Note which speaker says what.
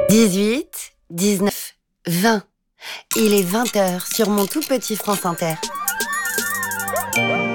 Speaker 1: 18, 19, 20. Il est 20h sur mon tout petit France Inter.